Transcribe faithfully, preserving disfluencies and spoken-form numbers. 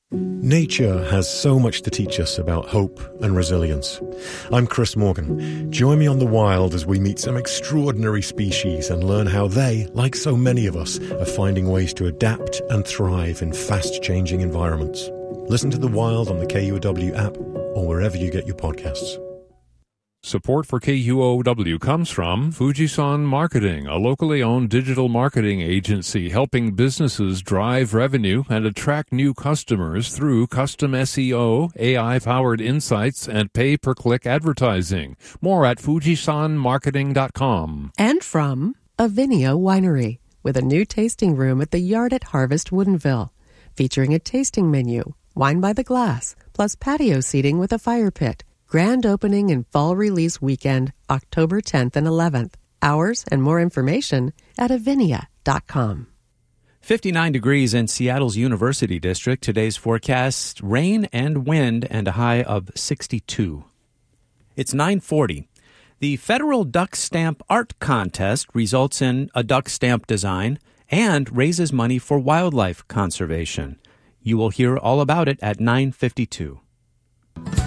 Nature has so much to teach us about hope and resilience. I'm Chris Morgan. Join me on The Wild as we meet some extraordinary species and learn how they, like so many of us, are finding ways to adapt and thrive in fast-changing environments. Listen to The Wild on the K U O W app or wherever you get your podcasts. Support for K U O W comes from Fujisan Marketing, a locally owned digital marketing agency helping businesses drive revenue and attract new customers through custom S E O, A I-powered insights, and pay-per-click advertising. More at fujisan marketing dot com. And from Avinia Winery, with a new tasting room at the Yard at Harvest Woodinville, featuring a tasting menu, wine by the glass, plus patio seating with a fire pit. Grand opening and fall release weekend, October tenth and eleventh. Hours and more information at avinia dot com. fifty-nine degrees in Seattle's University District. Today's forecast, rain and wind and a high of sixty-two. It's nine forty. The Federal Duck Stamp Art Contest results in a duck stamp design and raises money for wildlife conservation. You will hear all about it at nine fifty-two.